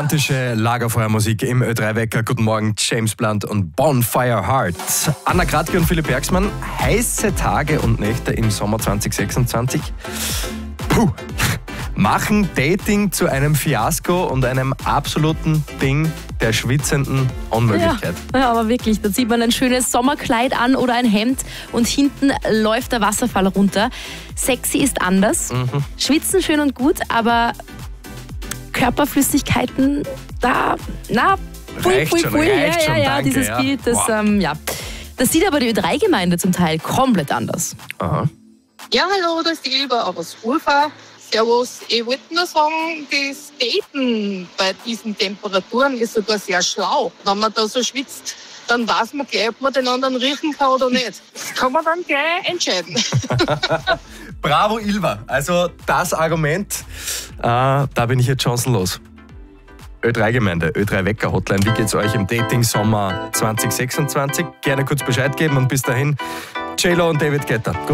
romantische Lagerfeuermusik im Ö3-Wecker. Guten Morgen, James Blunt und Bonfire Heart. Anna Kratke und Philipp Bergsmann. Heiße Tage und Nächte im Sommer 2026. Machen Dating zu einem Fiasko und einem absoluten Ding der schwitzenden Unmöglichkeit. Ja, aber wirklich, da zieht man ein schönes Sommerkleid an oder ein Hemd und hinten läuft der Wasserfall runter. Sexy ist anders. Schwitzen schön und gut, aber Körperflüssigkeiten, Reicht schon, danke, dieses ja. Bild, das, das sieht aber die Ö3-Gemeinde zum Teil komplett anders. Aha. Ja, hallo, das ist die Ilva aus Ufer. Servus. Ich wollte nur sagen, das Daten bei diesen Temperaturen ist sogar sehr schlau. Wenn man da so schwitzt, dann weiß man gleich, ob man den anderen riechen kann oder nicht. Das kann man dann gleich entscheiden. Bravo, Ilva. Also das Argument, da bin ich jetzt chancenlos. Ö3-Gemeinde, Ö3-Wecker-Hotline. Wie geht's euch im Dating-Sommer 2026? Gerne kurz Bescheid geben und bis dahin, J-Lo und David Guetta.